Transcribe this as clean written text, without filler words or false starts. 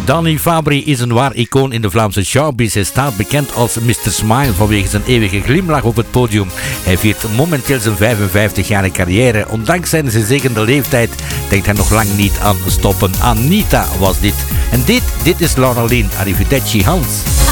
Danny Fabry is een waar icoon in de Vlaamse showbiz. Hij staat bekend als Mr. Smile vanwege zijn eeuwige glimlach op het podium. Hij viert momenteel zijn 55-jarige carrière. Ondanks zijn zegende leeftijd denkt hij nog lang niet aan stoppen. Anita was dit. En dit is Laura Lien. Arrivederci Hans.